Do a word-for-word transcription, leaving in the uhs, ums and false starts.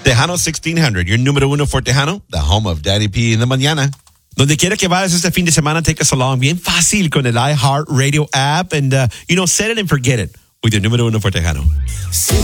Tejano sixteen hundred, your número uno for Tejano, the home of Daddy P in the mañana. Donde quiera que vayas este fin de semana, take us along. Bien fácil con el iHeartRadio app and, uh, you know, set it and forget it with your número uno for Tejano.